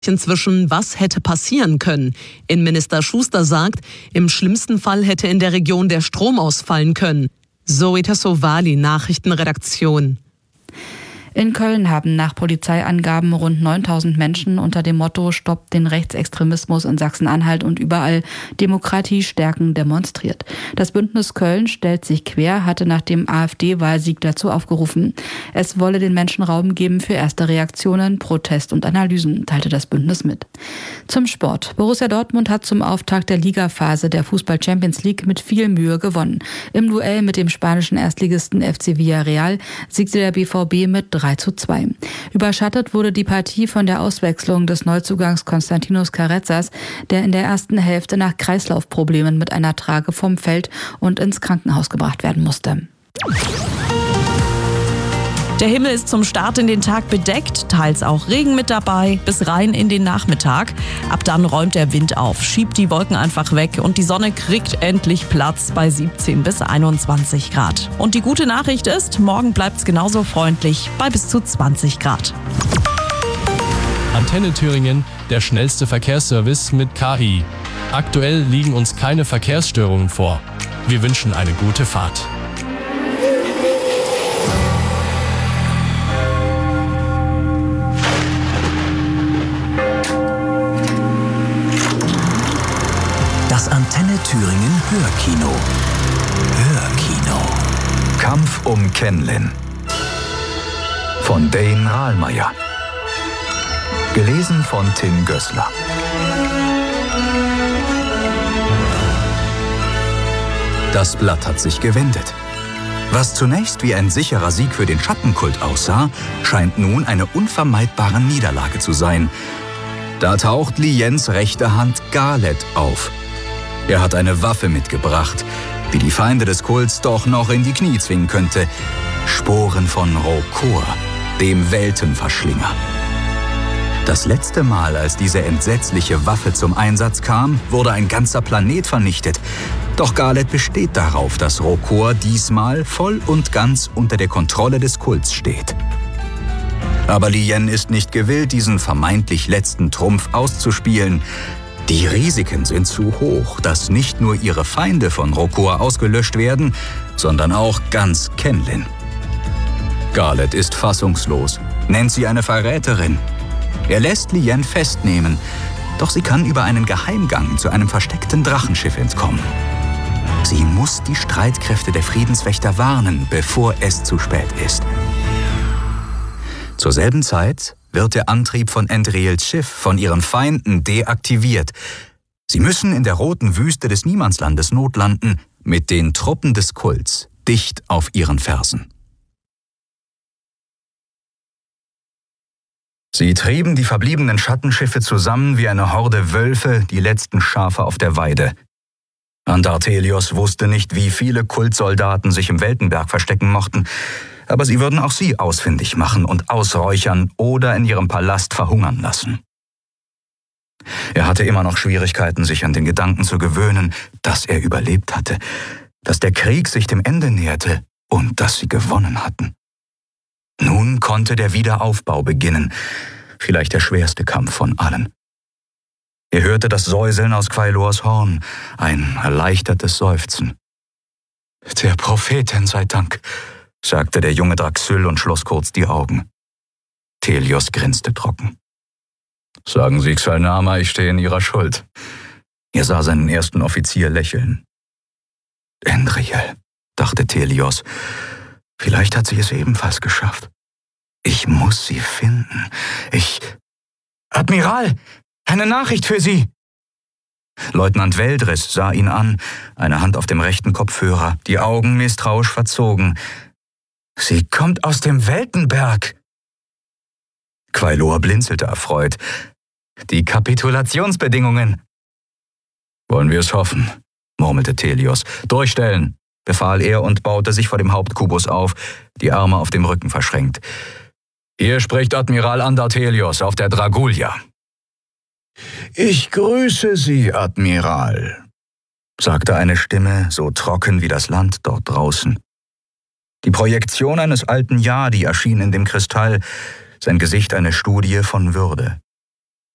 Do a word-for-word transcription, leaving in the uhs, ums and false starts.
Inzwischen, was hätte passieren können. Innenminister Schuster sagt, im schlimmsten Fall hätte in der Region der Strom ausfallen können. Zoe Tassovali, Nachrichtenredaktion. In Köln haben nach Polizeiangaben rund neuntausend Menschen unter dem Motto „Stoppt den Rechtsextremismus in Sachsen-Anhalt und überall Demokratie stärken“ demonstriert. Das Bündnis Köln stellt sich quer, hatte nach dem AfD-Wahlsieg dazu aufgerufen. Es wolle den Menschen Raum geben für erste Reaktionen, Protest und Analysen, teilte das Bündnis mit. Zum Sport. Borussia Dortmund hat zum Auftakt der Ligaphase der Fußball-Champions League mit viel Mühe gewonnen. Im Duell mit dem spanischen Erstligisten F C Villarreal siegte der B V B mit drei zu zwei. Überschattet wurde die Partie von der Auswechslung des Neuzugangs Konstantinos Carrezzas, der in der ersten Hälfte nach Kreislaufproblemen mit einer Trage vom Feld und ins Krankenhaus gebracht werden musste. Der Himmel ist zum Start in den Tag bedeckt, teils auch Regen mit dabei, bis rein in den Nachmittag. Ab dann räumt der Wind auf, schiebt die Wolken einfach weg und die Sonne kriegt endlich Platz bei siebzehn bis einundzwanzig Grad. Und die gute Nachricht ist, morgen bleibt's genauso freundlich bei bis zu zwanzig Grad. Antenne Thüringen, der schnellste Verkehrsservice mit K I. Aktuell liegen uns keine Verkehrsstörungen vor. Wir wünschen eine gute Fahrt. Das Antenne Thüringen Hörkino. Hörkino. Kampf um Kenlin. Von Dane Rahlmeier. Gelesen von Tim Gößler. Das Blatt hat sich gewendet. Was zunächst wie ein sicherer Sieg für den Schattenkult aussah, scheint nun eine unvermeidbare Niederlage zu sein. Da taucht Liens rechte Hand Galet auf. Er hat eine Waffe mitgebracht, die die Feinde des Kults doch noch in die Knie zwingen könnte. Sporen von Rokor, dem Weltenverschlinger. Das letzte Mal, als diese entsetzliche Waffe zum Einsatz kam, wurde ein ganzer Planet vernichtet. Doch Galet besteht darauf, dass Rokor diesmal voll und ganz unter der Kontrolle des Kults steht. Aber Lien ist nicht gewillt, diesen vermeintlich letzten Trumpf auszuspielen. Die Risiken sind zu hoch, dass nicht nur ihre Feinde von Rokor ausgelöscht werden, sondern auch ganz Kenlin. Galet ist fassungslos, nennt sie eine Verräterin. Er lässt Lien festnehmen, doch sie kann über einen Geheimgang zu einem versteckten Drachenschiff entkommen. Sie muss die Streitkräfte der Friedenswächter warnen, bevor es zu spät ist. Zur selben Zeit wird der Antrieb von Endriels Schiff von ihren Feinden deaktiviert. Sie müssen in der roten Wüste des Niemandslandes notlanden, mit den Truppen des Kults dicht auf ihren Fersen. Sie trieben die verbliebenen Schattenschiffe zusammen wie eine Horde Wölfe, die letzten Schafe auf der Weide. Andartelios wusste nicht, wie viele Kultsoldaten sich im Weltenberg verstecken mochten, aber sie würden auch sie ausfindig machen und ausräuchern oder in ihrem Palast verhungern lassen. Er hatte immer noch Schwierigkeiten, sich an den Gedanken zu gewöhnen, dass er überlebt hatte, dass der Krieg sich dem Ende näherte und dass sie gewonnen hatten. Nun konnte der Wiederaufbau beginnen, vielleicht der schwerste Kampf von allen. Er hörte das Säuseln aus Quailors Horn, ein erleichtertes Seufzen. »Der Prophetin sei Dank«, sagte der junge Draxyl und schloss kurz die Augen. Telios grinste trocken. »Sagen Sie Xalnama, ich stehe in Ihrer Schuld.« Er sah seinen ersten Offizier lächeln. »Endriel«, dachte Telios, »vielleicht hat sie es ebenfalls geschafft. Ich muss sie finden. Ich...« »Admiral, eine Nachricht für Sie!« Leutnant Veldris sah ihn an, eine Hand auf dem rechten Kopfhörer, die Augen misstrauisch verzogen. »Sie kommt aus dem Weltenberg!« Quailor blinzelte erfreut. »Die Kapitulationsbedingungen!« »Wollen wir es hoffen«, murmelte Telios. »Durchstellen«, befahl er und baute sich vor dem Hauptkubus auf, die Arme auf dem Rücken verschränkt. »Hier spricht Admiral Andartelios auf der Dragulia.« »Ich grüße Sie, Admiral«, sagte eine Stimme, so trocken wie das Land dort draußen. Die Projektion eines alten Yadi erschien in dem Kristall, sein Gesicht eine Studie von Würde.